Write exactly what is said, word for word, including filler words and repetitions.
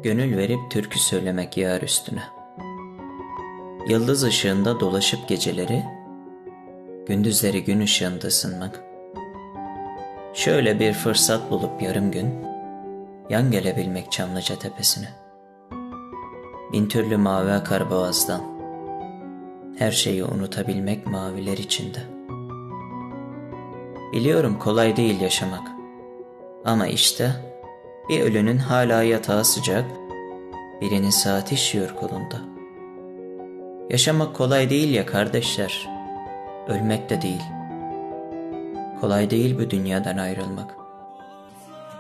Gönül verip türkü söylemek yar üstüne. Yıldız ışığında dolaşıp geceleri, gündüzleri gün ışığında ısınmak. Şöyle bir fırsat bulup yarım gün, yan gelebilmek Çamlıca tepesine. Bin türlü mavi akar boğazdan, her şeyi unutabilmek maviler içinde. Biliyorum kolay değil yaşamak, ama işte bir ölünün hala yatağı sıcak, birinin saati işiyor kolunda. Yaşamak kolay değil ya kardeşler, ölmek de değil. Kolay değil bu dünyadan ayrılmak.